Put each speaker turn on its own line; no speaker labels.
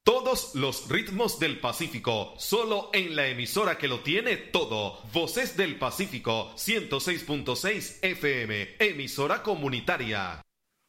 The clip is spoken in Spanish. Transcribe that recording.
Todos los ritmos del Pacífico, solo en la emisora que lo tiene todo. Voces del Pacífico, 106.6 FM, emisora comunitaria.